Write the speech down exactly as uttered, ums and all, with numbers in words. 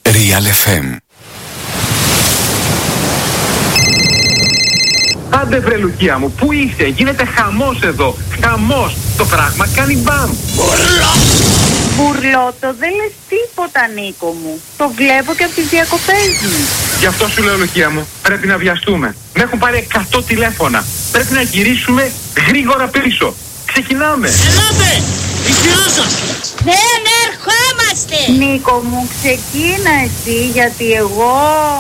Real εφ εμ. Άντε βρε Λουκία μου, πού είσαι, γίνεται χαμός εδώ, χαμός, το πράγμα κάνει μπαμ. Μπουρλότο, δεν λες τίποτα Νίκο μου, το βλέπω και από τις διακοπές μου. Γι' αυτό σου λέω Λουκία μου, πρέπει να βιαστούμε. Με έχουν πάρει εκατό τηλέφωνα, πρέπει να γυρίσουμε γρήγορα πίσω. Ξεκινάμε. Ελάτε, ησυχάσα. Δεν ερχόμαστε. Νίκο μου, ξεκίνα εσύ, γιατί εγώ...